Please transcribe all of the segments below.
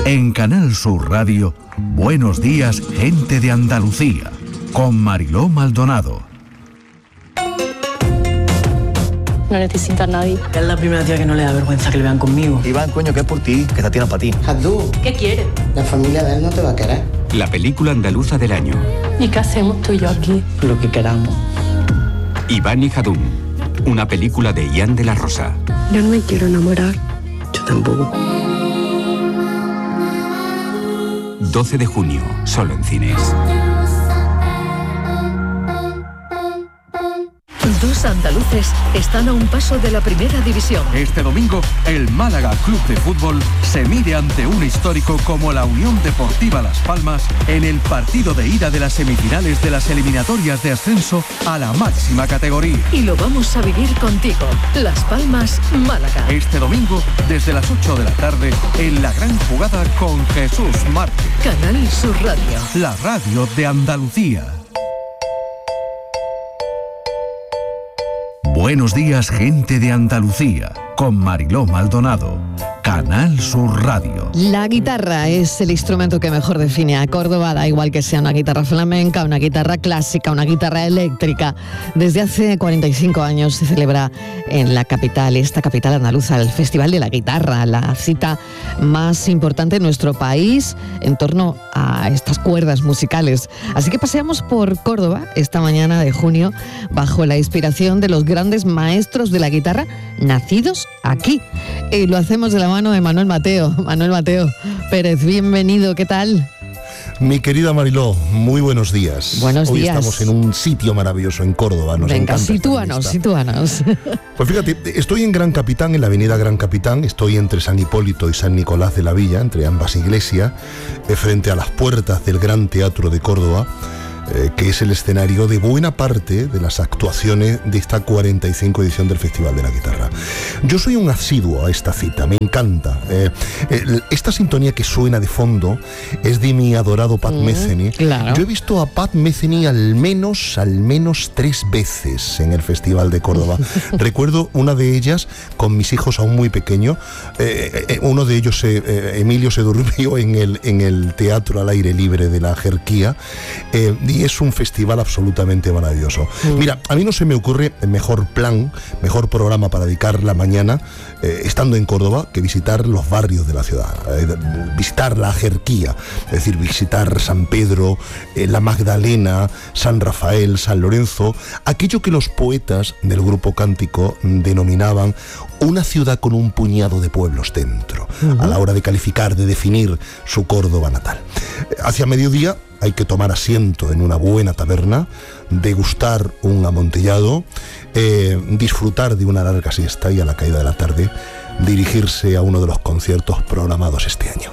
En Canal Sur Radio, Buenos Días, Gente de Andalucía, con Mariló Maldonado. No necesito a nadie. Es la primera tía que no le da vergüenza que le vean conmigo. Iván, coño, que es por ti, que esta tía no es para ti. Abdú, ¿Qué quiere? la familia de él no te va a querer. La película andaluza del año. ¿Y qué hacemos tú y yo aquí? Lo que queramos. Iván y Jadún, una película de Ian de la Rosa. Yo no me quiero enamorar. Yo tampoco. 12 de junio, solo en cines. Dos andaluces están a un paso de la primera división. Este domingo, el Málaga Club de Fútbol se mide ante un histórico como la Unión Deportiva Las Palmas en el partido de ida de las semifinales de las eliminatorias de ascenso a la máxima categoría. Y lo vamos a vivir contigo. Las Palmas, Málaga. Este domingo, desde las 8 de la tarde, en la gran jugada con Jesús Márquez. Canal Sur Radio. La radio de Andalucía. Buenos días, gente de Andalucía, con Mariló Maldonado. Canal Sur Radio. La guitarra es el instrumento que mejor define a Córdoba, da igual que sea una guitarra flamenca, una guitarra clásica, una guitarra eléctrica. Desde hace 45 años se celebra en la capital, esta capital andaluza, el Festival de la Guitarra, la cita más importante de nuestro país en torno a estas cuerdas musicales. Así que paseamos por Córdoba esta mañana de junio bajo la inspiración de los grandes maestros de la guitarra nacidos aquí. Y lo hacemos de la mano de Manuel Mateo Pérez. Bienvenido, ¿qué tal? Mi querida Mariló, muy buenos días. Buenos Hoy días. Estamos en un sitio maravilloso en Córdoba. Nos Venga, encanta sitúanos. Pues fíjate, estoy en Gran Capitán, en la avenida Gran Capitán. Estoy entre San Hipólito y San Nicolás de la Villa, entre ambas iglesias, frente a las puertas del Gran Teatro de Córdoba, que es el escenario de buena parte de las actuaciones de esta 45 edición del Festival de la Guitarra. Yo soy un asiduo a esta cita, me encanta. Esta sintonía que suena de fondo es de mi adorado Pat Metheny. Claro. Yo he visto a Pat Metheny al menos 3 veces en el Festival de Córdoba. Recuerdo una de ellas con mis hijos aún muy pequeños. Uno de ellos, Emilio, se durmió en el teatro al aire libre de la Jerquía. Y es un festival absolutamente maravilloso. Mira, a mí no se me ocurre mejor programa para dedicar la mañana estando en Córdoba que visitar los barrios de la ciudad, visitar la Jerquía, es decir, visitar San Pedro, la Magdalena, San Rafael, San Lorenzo, aquello que los poetas del grupo cántico denominaban una ciudad con un puñado de pueblos dentro, a la hora de calificar, de definir su Córdoba natal. Hacia mediodía hay que tomar asiento en una buena taberna, degustar un amontillado, disfrutar de una larga siesta y a la caída de la tarde dirigirse a uno de los conciertos programados este año.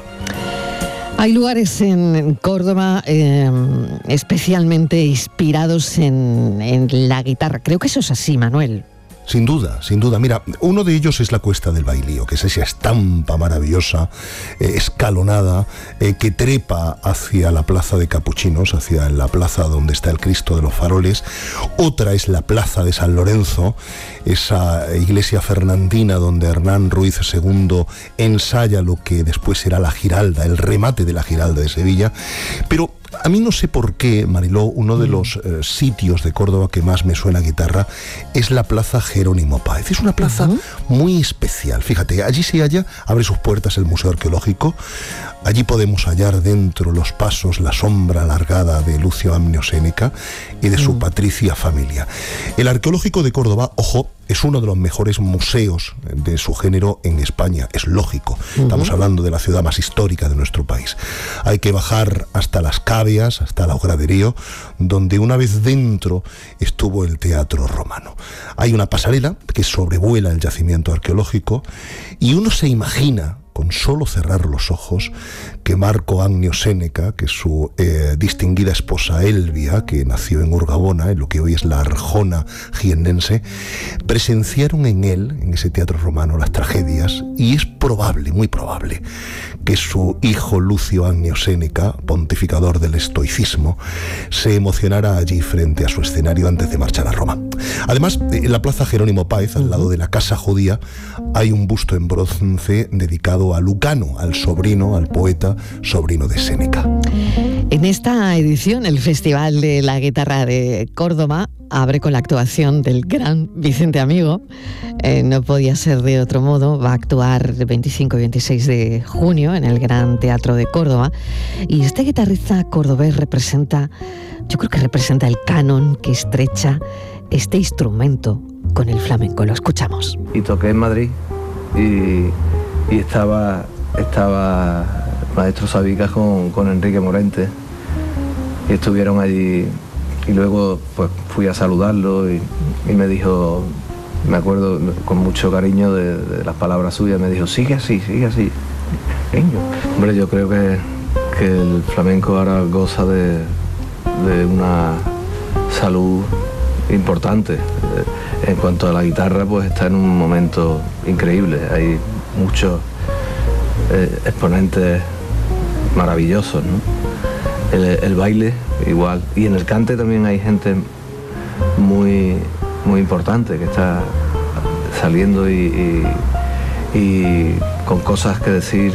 Hay lugares en Córdoba especialmente inspirados en la guitarra. Creo que eso es así, Manuel. Sin duda. Mira, uno de ellos es la Cuesta del Bailío, que es esa estampa maravillosa, escalonada, que trepa hacia la Plaza de Capuchinos, hacia la plaza donde está el Cristo de los Faroles. Otra es la Plaza de San Lorenzo, esa iglesia fernandina donde Hernán Ruiz II ensaya lo que después será la Giralda, el remate de la Giralda de Sevilla. Pero a mí no sé por qué, Mariló, uno de los sitios de Córdoba que más me suena a guitarra es la Plaza Jerónimo Páez. Es una plaza muy especial. Fíjate, allí se halla, abre sus puertas el Museo Arqueológico. Allí podemos hallar dentro los pasos, la sombra alargada de Lucio Amnio Séneca y de su patricia familia. El Arqueológico de Córdoba, ojo, es uno de los mejores museos de su género en España, es lógico. Estamos hablando de la ciudad más histórica de nuestro país. Hay que bajar hasta las cavias, hasta el Agraderío, donde una vez dentro estuvo el Teatro Romano. Hay una pasarela que sobrevuela el yacimiento arqueológico y uno se imagina, con solo cerrar los ojos, que Marco Annio Séneca, que su distinguida esposa Elvia, que nació en Urgabona, en lo que hoy es la Arjona jiennense, presenciaron en él, en ese teatro romano, las tragedias, y es probable, muy probable, que su hijo Lucio Annio Séneca, pontificador del estoicismo, se emocionara allí frente a su escenario antes de marchar a Roma. Además, en la Plaza Jerónimo Páez, al lado de la Casa Judía, hay un busto en bronce dedicado dedicado a Lucano, al sobrino, al poeta, sobrino de Séneca. En esta edición, el Festival de la Guitarra de Córdoba abre con la actuación del gran Vicente Amigo. No podía ser de otro modo. Va a actuar el 25 y 26 de junio en el Gran Teatro de Córdoba. Y este guitarrista cordobés yo creo que representa el canon que estrecha este instrumento con el flamenco. Lo escuchamos. Y toqué en Madrid y estaba Maestro Sabicas con Enrique Morente, y estuvieron allí, y luego pues fui a saludarlo y me dijo, me acuerdo con mucho cariño de las palabras suyas, me dijo, sigue así. Hombre, yo creo que el flamenco ahora goza de una salud importante. En cuanto a la guitarra, pues está en un momento increíble. Hay muchos exponentes maravillosos, ¿no? El baile igual, y en el cante también hay gente muy importante que está saliendo y con cosas que decir,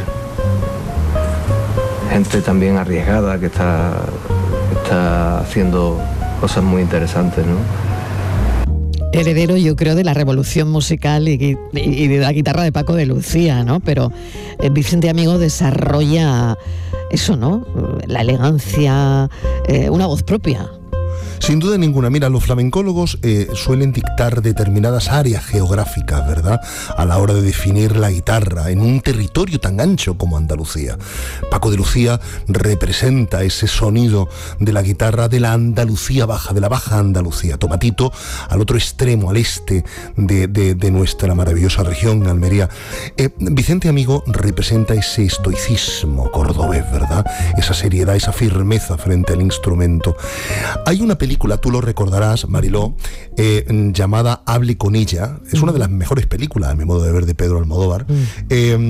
gente también arriesgada que está haciendo cosas muy interesantes, ¿no? Heredero, yo creo, de la revolución musical y de la guitarra de Paco de Lucía, ¿no? Pero Vicente Amigo desarrolla eso, ¿no? La elegancia, una voz propia. Sin duda ninguna. Mira, los flamencólogos suelen dictar determinadas áreas geográficas, ¿verdad?, a la hora de definir la guitarra en un territorio tan ancho como Andalucía. Paco de Lucía representa ese sonido de la guitarra de la Andalucía baja, de la baja Andalucía. Tomatito, al otro extremo, al este de nuestra maravillosa región, Almería. Vicente Amigo representa ese estoicismo cordobés, ¿verdad?, esa seriedad, esa firmeza frente al instrumento. Hay una película, tú lo recordarás, Mariló, llamada Hable con ella. Es una de las mejores películas, a mi modo de ver, de Pedro Almodóvar.